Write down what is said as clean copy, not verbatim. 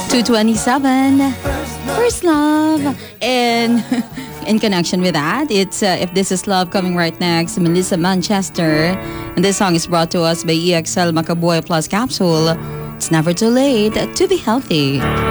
227. First Love. And in connection with that, it's If This Is Love coming right next, Melissa Manchester. And this song is brought to us by EXL Macaboy Plus Capsule. It's never too late to be healthy.